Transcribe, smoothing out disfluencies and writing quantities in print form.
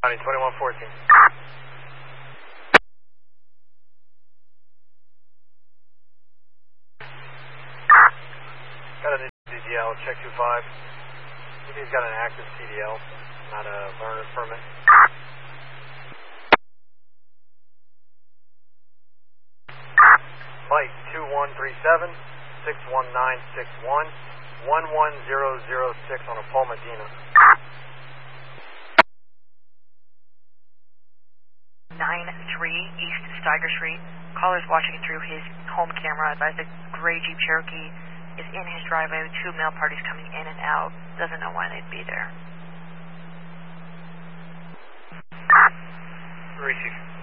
2114. Got a new CDL, check 25. He's got an active CDL, not a learner's permit. Mike 2137 61961 11006 on a Paul Medina. 93 East Steiger Street. Caller's watching through his home camera. Advised a gray Jeep Cherokee is in his driveway with 2 male parties coming in and out. Doesn't know why they'd be there. Receive.